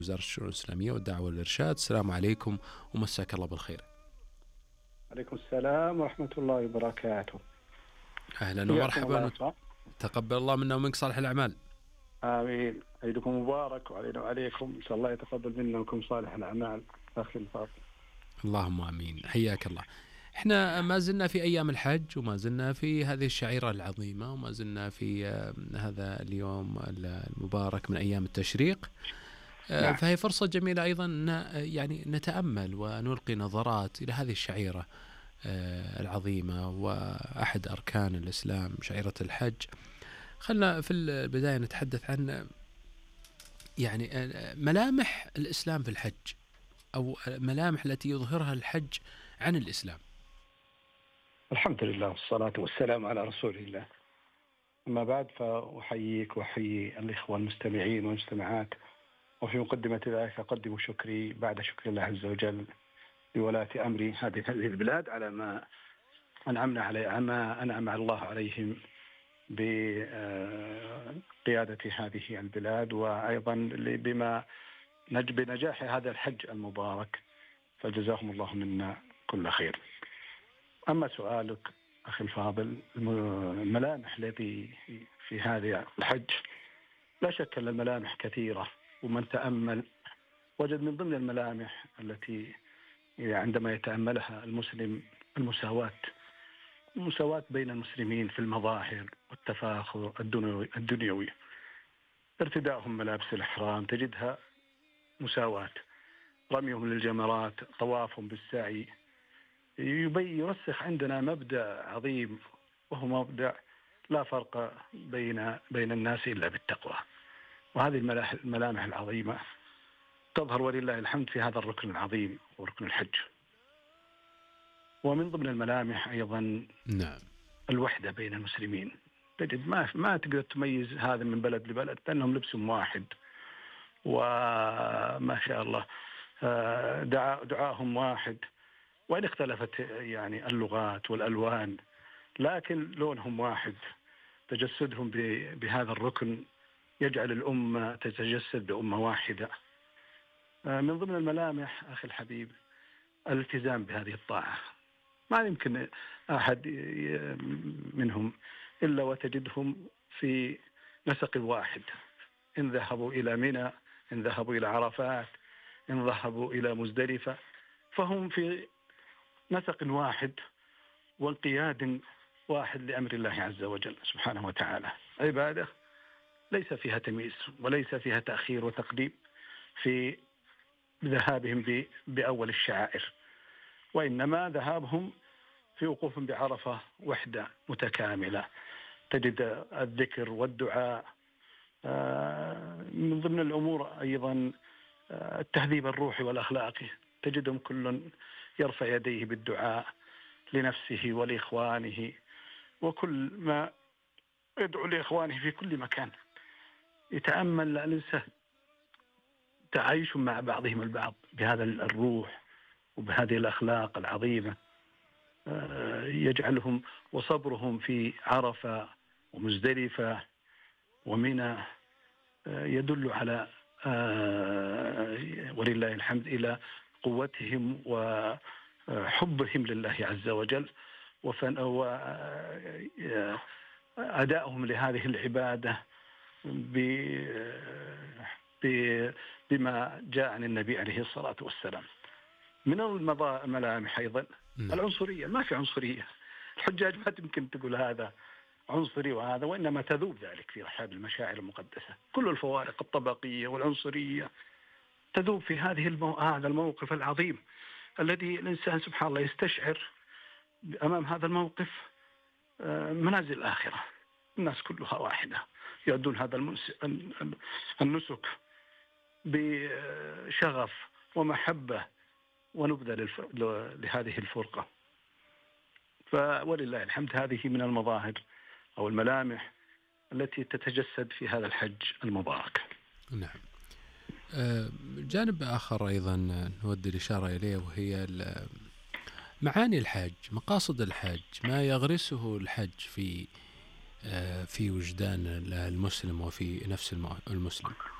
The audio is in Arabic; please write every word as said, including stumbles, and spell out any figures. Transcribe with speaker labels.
Speaker 1: وزارة الشؤون الإسلامية والدعوة والإرشاد. السلام عليكم ومساك الله بالخير.
Speaker 2: عليكم السلام ورحمة الله وبركاته.
Speaker 1: أهلا ومرحبا، تقبل الله منا ومنك صالح الأعمال.
Speaker 2: آمين. عيدكم مبارك وعلينا وعليكم، إن شاء الله يتقبل منا ومنكم صالح الأعمال. أخي الفاضل،
Speaker 1: اللهم آمين. حياك الله. احنا ما زلنا في أيام الحج، وما زلنا في هذه الشعيرة العظيمة، وما زلنا في هذا اليوم المبارك من أيام التشريق. نعم. فهي فرصة جميلة أيضا يعني نتأمل ونلقي نظرات إلى هذه الشعيرة العظيمة وأحد أركان الإسلام، شعيرة الحج. خلنا في البداية نتحدث عن يعني ملامح الإسلام في الحج، أو ملامح التي يظهرها الحج عن الإسلام.
Speaker 2: الحمد لله والصلاة والسلام على رسول الله. أما بعد، فأحييك وأحيي الإخوة المستمعين والمستمعات، وفي مقدمة ذلك أقدم شكري بعد شكر الله عز وجل لولاة أمر هذه البلاد على ما أنعمنا عليه، ما أنعم الله عليهم بقيادة هذه البلاد، وأيضا بما بنجاح هذا الحج المبارك، فجزاهم الله منا كل خير. أما سؤالك أخي الفاضل، الملامح التي في هذا الحج، لا شك أن الملامح كثيرة، ومن تأمل وجد من ضمن الملامح التي عندما يتأملها المسلم المساواة، المساواة بين المسلمين في المظاهر والتفاخر الدنيوي. ارتداءهم ملابس الإحرام تجدها مساواة، رميهم للجمرات، طوافهم بالسعي، يرسخ عندنا مبدأ عظيم، وهو مبدأ لا فرق بين بين الناس إلا بالتقوى. وهذه الملامح العظيمة تظهر ولله الحمد في هذا الركن العظيم وركن الحج. ومن ضمن الملامح أيضا
Speaker 1: نعم
Speaker 2: الوحدة بين المسلمين. تجد ما ما تقدر تميز هذا من بلد لبلد، لأنهم لبسهم واحد، وما شاء الله دعاء دعاهم واحد، وإن اختلفت يعني اللغات والألوان، لكن لونهم واحد. تجسدهم بهذا الركن يجعل الأمة تتجسد بأمة واحدة. من ضمن الملامح أخي الحبيب الالتزام بهذه الطاعة. ما يمكن أحد منهم إلا وتجدهم في نسق واحد، إن ذهبوا إلى منى، إن ذهبوا إلى عرفات، إن ذهبوا إلى مزدلفة، فهم في نسق واحد وانقياد واحد لأمر الله عز وجل سبحانه وتعالى. عبادة ليس فيها تمييز وليس فيها تأخير وتقديم في ذهابهم بأول الشعائر، وإنما ذهابهم في وقوف بعرفة وحدة متكاملة. تجد الذكر والدعاء. من ضمن الأمور أيضا التهذيب الروحي والأخلاقي. تجدهم كل يرفع يديه بالدعاء لنفسه ولإخوانه، وكل ما يدعو لإخوانه في كل مكان. يتأمل الإنسان تعايش مع بعضهم البعض بهذا الروح وبهذه الأخلاق العظيمة، يجعلهم وصبرهم في عرفة ومزدلفة ومنى يدل على ولله الحمد إلى قوتهم وحبهم لله عز وجل، وأدائهم لهذه العبادة بما جاء عن النبي عليه الصلاة والسلام. من الملامح أيضا العنصرية. ما في عنصرية. الحجاج ما تمكن تقول هذا عنصري وهذا، وإنما تذوب ذلك في رحاب المشاعر المقدسة. كل الفوارق الطبقية والعنصرية تذوب في هذه المو... هذا الموقف العظيم الذي الإنسان سبحان الله يستشعر أمام هذا الموقف منازل الآخرة. الناس كلها واحدة، يؤدون هذا المنس... النسك بشغف ومحبة ونبذة للف... لهذه الفرقة. فولله الحمد هذه من المظاهر أو الملامح التي تتجسد في هذا الحج المبارك.
Speaker 1: نعم. جانب آخر أيضا نود الإشارة إليه، وهي معاني الحج، مقاصد الحج، ما يغرسه الحج في في وجدان المسلم وفي نفس المسلم.